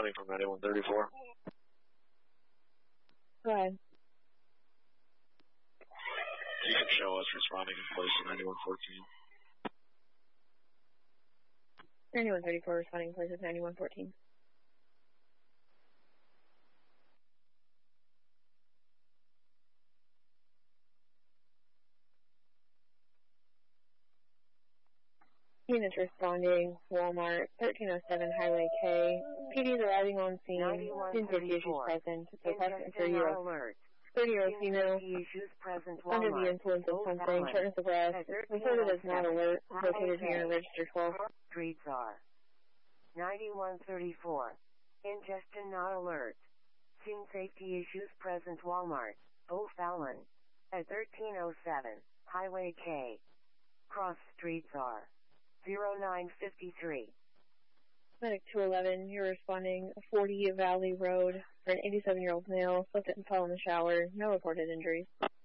responding from 9134. Go ahead. You can show us responding in place of 9114. 9134 responding in place of 9114. Units responding, Walmart, 1307 Highway K. PD is arriving on scene. Safety issues present. It's approximately 30-year-old female. Under the influence of something. Shortness of breath. Reported as not alert. Located near register 12. Streets are 9134. Ingestion not alert. Scene safety issues present. Walmart. O'Fallon. At 1307 Highway K. Cross streets are 0953. Medic 211, you're responding 40 Valley Road for an 87-year-old male, slipped and fell in the shower, no reported injuries.